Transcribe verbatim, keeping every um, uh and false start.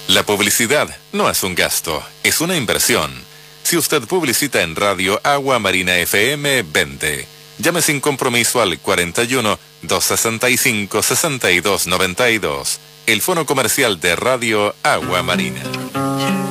La publicidad no es un gasto, es una inversión. Si usted publicita en Radio Agua Marina F M, vende. Llame sin compromiso al cuarenta y uno, doscientos sesenta y cinco, sesenta y dos noventa y dos. El fono comercial de Radio Agua Marina.